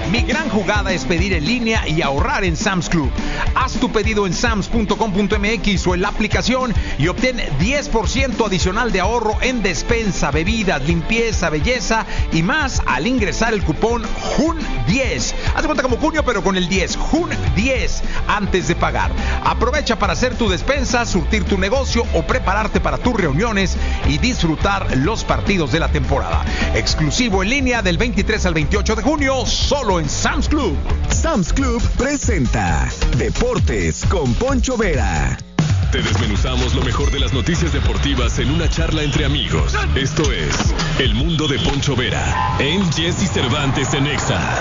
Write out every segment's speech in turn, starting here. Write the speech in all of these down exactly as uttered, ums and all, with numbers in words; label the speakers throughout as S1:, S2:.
S1: Mi gran jugada es pedir en línea y ahorrar en Sam's Club. Haz tu pedido en sams punto com punto m x o en la aplicación y obtén diez por ciento adicional de ahorro en despensa, bebidas, limpieza, belleza y más al ingresar el cupón Jun diez. Haz de cuenta como junio, pero con el diez. Jun diez antes de pagar. Aprovecha para hacer tu despensa, surtir tu negocio o prepararte para tus reuniones y disfrutar los partidos de la temporada. Exclusivo en línea del veintitrés al veintiocho de junio, solo en Sam's Club.
S2: Sam's Club presenta Deportes con Poncho Vera.
S3: Te desmenuzamos lo mejor de las noticias deportivas en una charla entre amigos. Esto es El Mundo de Poncho Vera en Jesse Cervantes en Exa.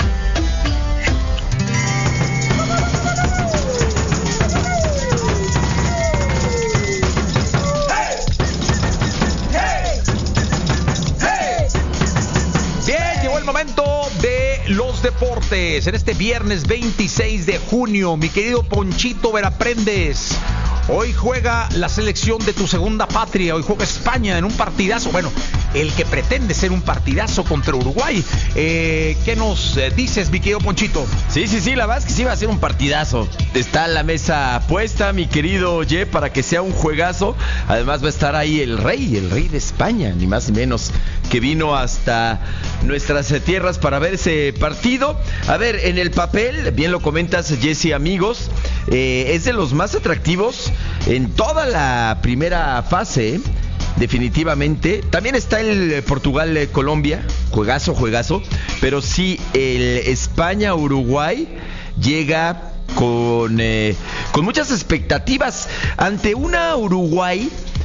S1: Momento de los deportes en este viernes veintiséis de junio. Mi querido Ponchito Veraprendes, hoy juega la selección de tu segunda patria. Hoy juega España en un partidazo, bueno, el que pretende ser un partidazo contra Uruguay. eh, ¿Qué nos eh, dices, mi querido Ponchito?
S4: Sí, sí, sí, la verdad es que sí va a ser un partidazo. Está la mesa puesta, mi querido Ye, para que sea un juegazo. Además va a estar ahí el rey, el rey de España, ni más ni menos, que vino hasta nuestras tierras para ver ese partido. A ver, en el papel, bien lo comentas, Jesse, amigos, eh, es de los más atractivos en toda la primera fase, ¿eh? Definitivamente. También está el Portugal-Colombia, juegazo, juegazo. Pero sí, el España-Uruguay llega con, eh, con muchas expectativas ante una Uruguay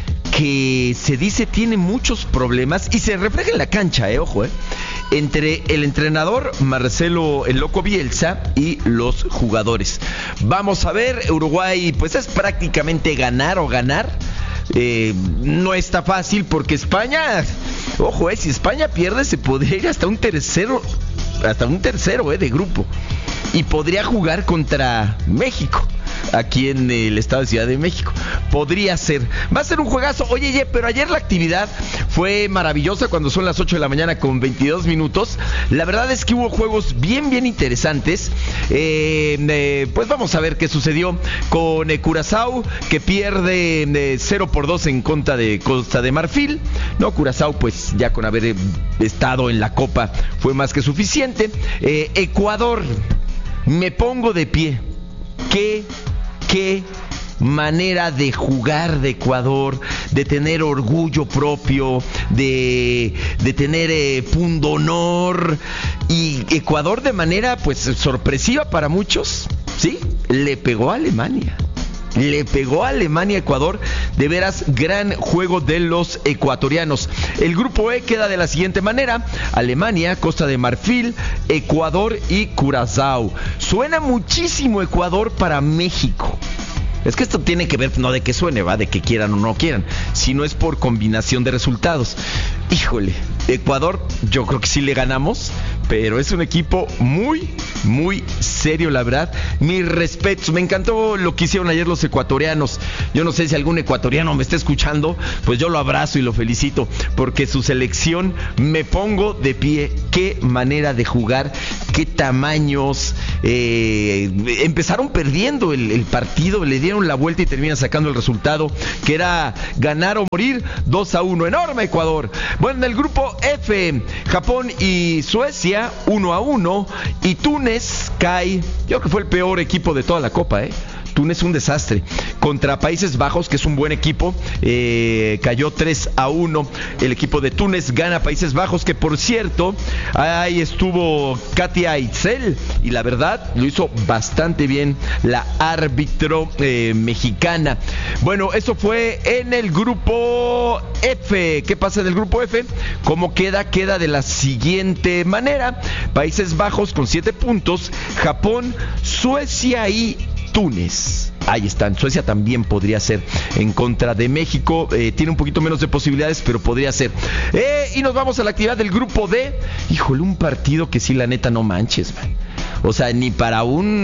S4: que se dice tiene muchos problemas y se refleja en la cancha, eh, ojo, eh, entre el entrenador Marcelo el Loco Bielsa y los jugadores. Vamos a ver, Uruguay pues es prácticamente ganar o ganar. Eh, no está fácil porque España, ojo, eh, si España pierde se podría ir hasta un tercero, hasta un tercero eh, de grupo, y podría jugar contra México aquí en el estado de Ciudad de México. Podría ser. Va a ser un juegazo. Oye, ye, pero ayer la actividad fue maravillosa cuando son las ocho de la mañana con veintidós minutos. La verdad es que hubo juegos bien, bien interesantes. Eh, eh, pues vamos a ver qué sucedió con eh, Curazao, que pierde eh, cero por dos en contra de Costa de Marfil. No, Curazao, pues ya con haber eh, estado en la Copa fue más que suficiente. Eh, Ecuador, me pongo de pie. ¿Qué, qué manera de jugar de Ecuador, de tener orgullo propio, de, de tener eh, pundonor? Y Ecuador de manera pues sorpresiva para muchos, ¿sí? Le pegó a Alemania. Le pegó a Alemania, Ecuador. De veras, gran juego de los ecuatorianos. El grupo E queda de la siguiente manera: Alemania, Costa de Marfil, Ecuador y Curazao. Suena muchísimo Ecuador para México. Es que esto tiene que ver no de que suene, va, de que quieran o no quieran, sino es por combinación de resultados. Híjole, Ecuador, yo creo que sí le ganamos, pero es un equipo muy, muy serio, la verdad. Mis respetos, me encantó lo que hicieron ayer los ecuatorianos. Yo no sé si algún ecuatoriano me está escuchando, pues yo lo abrazo y lo felicito, porque su selección, me pongo de pie. Qué manera de jugar, qué tamaños. Eh, empezaron perdiendo el, el partido, le dieron la vuelta y terminan sacando el resultado, que era ganar o morir. Dos a uno, enorme Ecuador. Bueno, en el grupo F, Japón y Suecia, uno a uno, y Túnez cae, yo creo que fue el peor equipo de toda la Copa, ¿eh? Túnez un desastre, contra Países Bajos, que es un buen equipo. eh, Cayó tres a uno. El equipo de Túnez gana a Países Bajos, que por cierto, ahí estuvo Katia Itzel, y la verdad lo hizo bastante bien la árbitro eh, mexicana. Bueno, eso fue en el grupo F. ¿Qué pasa en el grupo F? ¿Cómo queda? Queda de la siguiente manera: Países Bajos con siete puntos, Japón, Suecia y Túnez. Ahí están. Suecia también podría ser en contra de México. Eh, tiene un poquito menos de posibilidades, pero podría ser. Eh, y nos vamos a la actividad del grupo D. Híjole, un partido que sí, la neta, no manches, man. O sea, ni para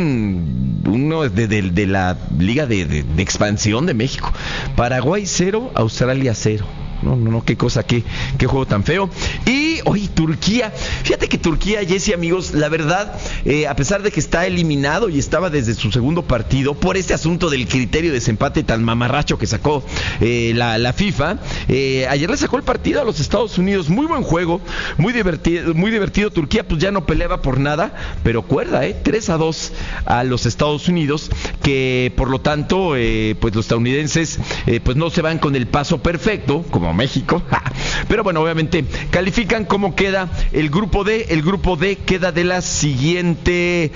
S4: un uno de, de, de la Liga de, de, de Expansión de México. Paraguay cero, Australia cero. no, no, no, qué cosa, qué, qué juego tan feo. Y, oye, Turquía, fíjate que Turquía, Jesse, amigos, la verdad, eh, a pesar de que está eliminado y estaba desde su segundo partido, por este asunto del criterio de desempate tan mamarracho que sacó eh, la, la FIFA, eh, ayer le sacó el partido a los Estados Unidos, muy buen juego, muy divertido, muy divertido. Turquía pues ya no peleaba por nada, pero cuerda, eh, tres a dos a los Estados Unidos, que por lo tanto, eh, pues los estadounidenses eh, pues no se van con el paso perfecto, como México, pero bueno, obviamente califican. Cómo queda el grupo D. El grupo D queda de la siguiente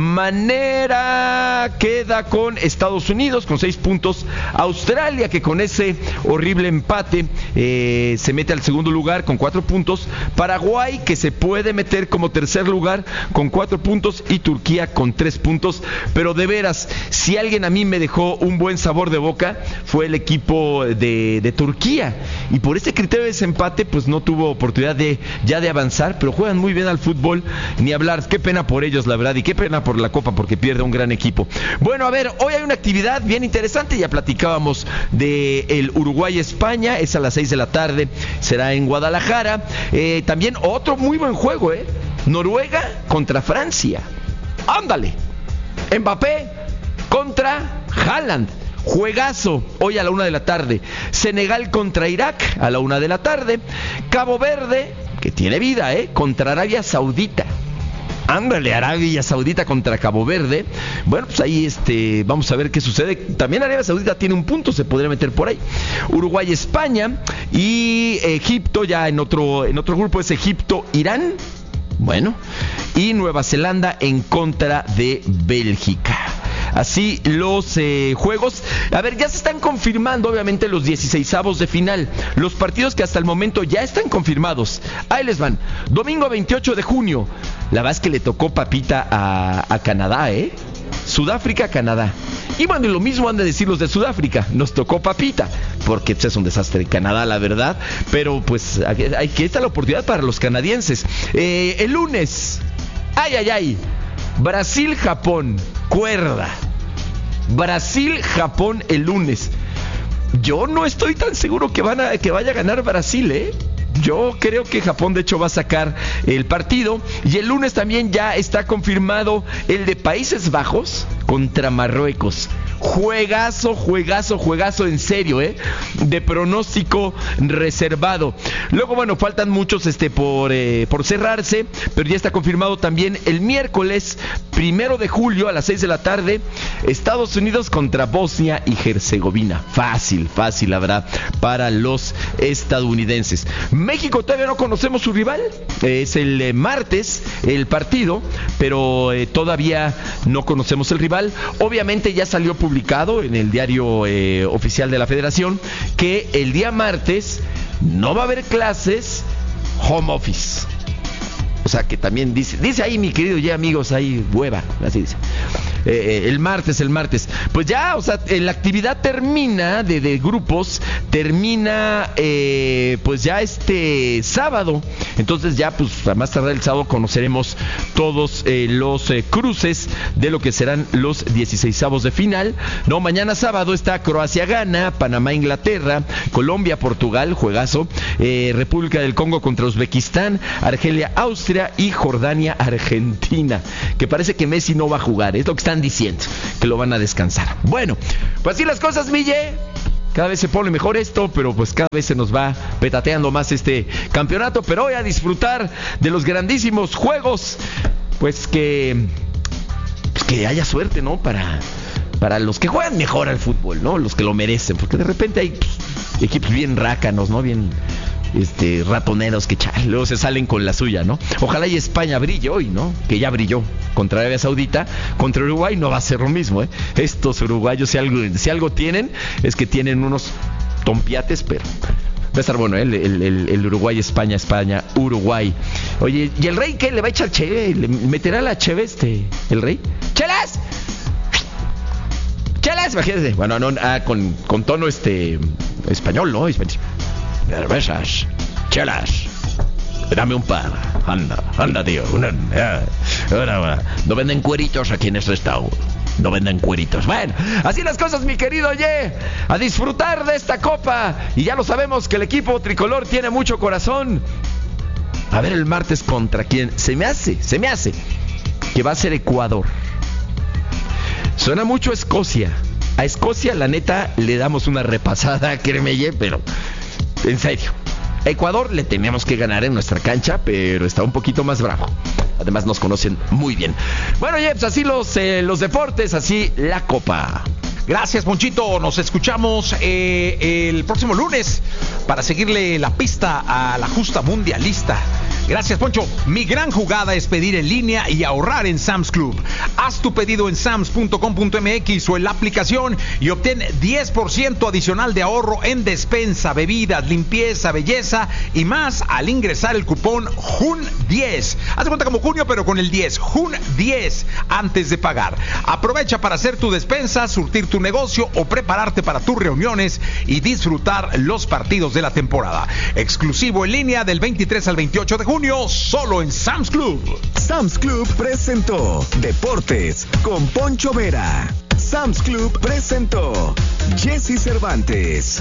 S4: manera: queda con Estados Unidos con seis puntos, Australia, que con ese horrible empate eh, se mete al segundo lugar con cuatro puntos, Paraguay, que se puede meter como tercer lugar con cuatro puntos, y Turquía con tres puntos. Pero de veras, si alguien a mí me dejó un buen sabor de boca, fue el equipo de, de Turquía, y por este criterio de desempate pues no tuvo oportunidad de ya de avanzar, pero juegan muy bien al fútbol, ni hablar. Qué pena por ellos, la verdad, y qué pena por la Copa, porque pierde un gran equipo. Bueno, a ver, hoy hay una actividad bien interesante. Ya platicábamos de el Uruguay-España, es a las seis de la tarde, será en Guadalajara. Eh, también otro muy buen juego, ¿eh? Noruega contra Francia. Ándale. Mbappé contra Haaland. Juegazo, hoy a la una de la tarde. Senegal contra Irak, a la una de la tarde. Cabo Verde, que tiene vida, ¿eh? Contra Arabia Saudita. Ándale, Arabia Saudita contra Cabo Verde. Bueno, pues ahí este, vamos a ver qué sucede. También Arabia Saudita tiene un punto, se podría meter por ahí. Uruguay, España y Egipto, ya en otro, en otro grupo es Egipto, Irán. Bueno, y Nueva Zelanda en contra de Bélgica. Así los eh, juegos. A ver, ya se están confirmando obviamente los dieciseisavos de final. Los partidos que hasta el momento ya están confirmados. Ahí les van. Domingo veintiocho de junio. La verdad es que le tocó papita a, a Canadá, ¿eh? Sudáfrica, Canadá. Y bueno, y lo mismo han de decir los de Sudáfrica. Nos tocó papita, porque pues, es un desastre en Canadá, la verdad. Pero pues hay que esta la oportunidad para los canadienses. Eh, el lunes. Ay, ay, ay. Brasil-Japón. Cuerda. Brasil-Japón el lunes. Yo no estoy tan seguro que, van a, que vaya a ganar Brasil, ¿eh? Yo creo que Japón de hecho va a sacar el partido. Y el lunes también ya está confirmado el de Países Bajos contra Marruecos. Juegazo, juegazo, juegazo en serio, ¿eh? De pronóstico reservado. Luego, bueno, faltan muchos este por, eh, por cerrarse, pero ya está confirmado también el miércoles primero de julio a las seis de la tarde, Estados Unidos contra Bosnia y Herzegovina. Fácil, fácil, la verdad, para los estadounidenses. México todavía no conocemos su rival. Es el eh, martes el partido, pero eh, todavía no conocemos el rival. Obviamente ya salió publicado en el diario eh, oficial de la Federación que el día martes no va a haber clases, home office. O sea que también dice, dice ahí mi querido ya amigos, ahí hueva, así dice. Eh, el martes, el martes. Pues ya, o sea, la actividad termina de, de grupos, termina eh, pues ya este sábado. Entonces ya pues a más tardar el sábado conoceremos todos eh, los eh, cruces de lo que serán los dieciseisavos de final. No, mañana sábado está Croacia-Ghana, Panamá-Inglaterra, Colombia-Portugal, juegazo, eh, República del Congo contra Uzbekistán, Argelia-Austria y Jordania-Argentina, que parece que Messi no va a jugar, es lo que están diciendo, que lo van a descansar. Bueno, pues así las cosas, Mille. Cada vez se pone mejor esto, pero pues cada vez se nos va petateando más este campeonato. Pero hoy a disfrutar de los grandísimos juegos, pues que, pues que haya suerte, ¿no? Para, para los que juegan mejor al fútbol, ¿no? Los que lo merecen, porque de repente hay pues, equipos bien rácanos, ¿no? Bien... Este, ratoneros que chale, luego se salen con la suya, ¿no? Ojalá y España brille hoy, ¿no? Que ya brilló contra Arabia Saudita. Contra Uruguay no va a ser lo mismo, ¿eh? Estos uruguayos, si algo, si algo tienen, es que tienen unos tompiates, pero va a estar bueno, ¿eh? el, el, el, el Uruguay, España, España, Uruguay. Oye, ¿y el Rey qué? ¿Le va a echar cheve? ¿Le meterá la cheve este, el Rey? ¡Chelas! ¡Chelas! Imagínense. Bueno, no, ah, con, con tono este español, ¿no? Español. Cervezas, chelas, dame un par. Anda, anda, tío. Una, una, una. No venden cueritos aquí en este estado. no venden cueritos. Bueno, así las cosas, mi querido Ye. A disfrutar de esta copa. Y ya lo sabemos que el equipo tricolor tiene mucho corazón. A ver el martes contra quién. Se me hace, se me hace que va a ser Ecuador. Suena mucho Escocia. A Escocia, la neta, le damos una repasada, créeme, Ye, pero en serio. A Ecuador le tenemos que ganar en nuestra cancha, pero está un poquito más bravo. Además nos conocen muy bien. Bueno, Ye, pues así los, eh, los deportes, así la copa.
S1: Gracias, Ponchito. Nos escuchamos eh, el próximo lunes para seguirle la pista a la justa mundialista. Gracias, Poncho. Mi gran jugada es pedir en línea y ahorrar en Sam's Club. Haz tu pedido en sams punto com punto m x o en la aplicación y obtén diez por ciento adicional de ahorro en despensa, bebidas, limpieza, belleza y más al ingresar el cupón Jun diez. Haz de cuenta como junio, pero con el diez. Jun diez antes de pagar. Aprovecha para hacer tu despensa, surtir tu negocio o prepararte para tus reuniones y disfrutar los partidos de la temporada. Exclusivo en línea del veintitrés al veintiocho de junio. Solo en Sam's Club.
S2: Sam's Club presentó Deportes con Poncho Vera. Sam's Club presentó Jesse Cervantes.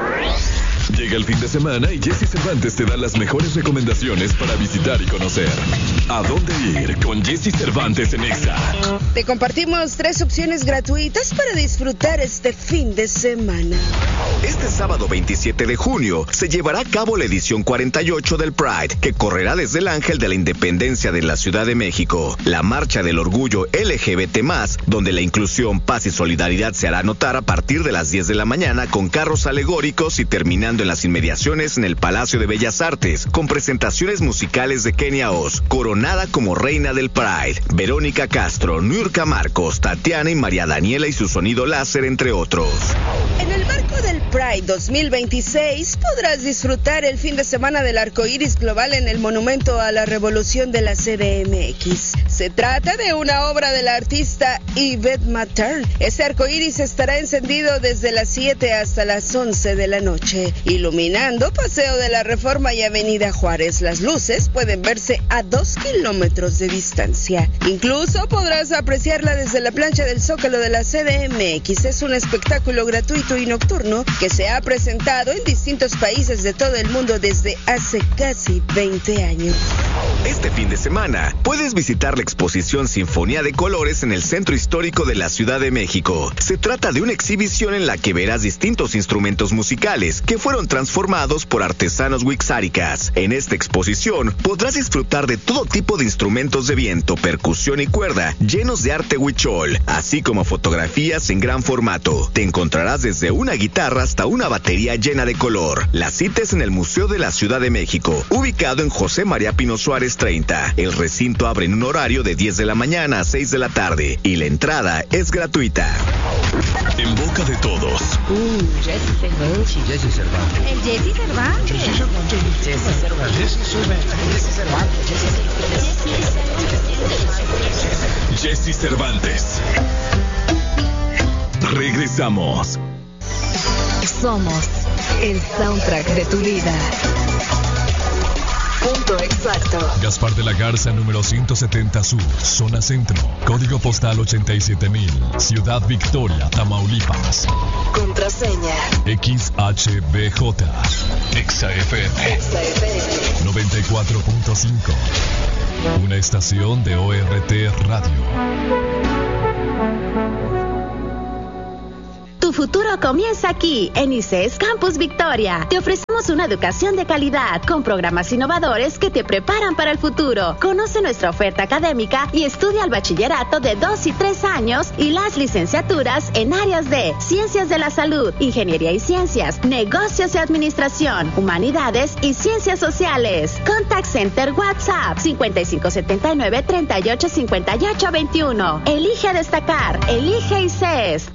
S3: Llega el fin de semana y Jesse Cervantes te da las mejores recomendaciones para visitar y conocer. ¿A dónde ir con Jesse Cervantes en Exa?
S5: Te compartimos tres opciones gratuitas para disfrutar este fin de semana.
S2: Este sábado veintisiete de junio se llevará a cabo la edición cuarenta y ocho del Pride, que correrá desde el Ángel de la Independencia de la Ciudad de México. La marcha del orgullo L G B T más, donde la inclusión, paz y solidaridad se hará notar a partir de las diez de la mañana con carros alegóricos y terminando en las inmediaciones en el Palacio de Bellas Artes, con presentaciones musicales de Kenia Oz, coronada como reina del Pride, Verónica Castro, Nurka Marcos, Tatiana y María Daniela y su sonido láser, entre otros.
S5: En el marco del Pride dos mil veintiséis podrás disfrutar el fin de semana del arco iris global en el Monumento a la Revolución de la C D M X. Se trata de una obra del artista Yvette Matern. Este arco iris estará encendido desde las siete hasta las once de la noche, iluminando Paseo de la Reforma y Avenida Juárez. Las luces pueden verse a dos kilómetros de distancia. Incluso podrás apreciarla desde la plancha del Zócalo de la C D M X. Es un espectáculo gratuito y nocturno que se ha presentado en distintos países de todo el mundo desde hace casi veinte años.
S2: Este fin de semana puedes visitar la exposición Sinfonía de Colores en el Centro Histórico de la Ciudad de México. Se trata de una exhibición en la que verás distintos instrumentos musicales que fueron transformados por artesanos wixárikas. En esta exposición podrás disfrutar de todo tipo de instrumentos de viento, percusión y cuerda llenos de arte huichol, así como fotografías en gran formato. Te encontrarás desde una guitarra hasta una batería llena de color. La cita es en el Museo de la Ciudad de México, ubicado en José María Pino Suárez treinta. El recinto abre en un horario de diez de la mañana a seis de la tarde y la entrada es gratuita.
S3: En boca de todos.
S6: Uh, Jesse Cervantes. Jesse Cervantes.
S5: El Jesse Cervantes.
S6: Jesse Cervantes. Jesse Cervantes. Jesse Cervantes.
S3: Jesse Cervantes. Regresamos.
S7: Somos el soundtrack de tu vida. Punto exacto.
S3: Gaspar de la Garza, número ciento setenta Sur, zona centro. Código postal ochenta y siete mil. Ciudad Victoria, Tamaulipas.
S7: Contraseña
S3: X H B J. Exa F M.
S7: Exa F M
S3: noventa y cuatro punto cinco. Una estación de O R T Radio.
S8: Tu futuro comienza aquí, en I C E S Campus Victoria. Te ofrecemos una educación de calidad, con programas innovadores que te preparan para el futuro. Conoce nuestra oferta académica y estudia el bachillerato de dos y tres años y las licenciaturas en áreas de Ciencias de la Salud, Ingeniería y Ciencias, Negocios y Administración, Humanidades y Ciencias Sociales. Contact Center WhatsApp cincuenta y cinco setenta y nueve treinta y ocho cincuenta y ocho veintiuno. Elige destacar, elige I C E S.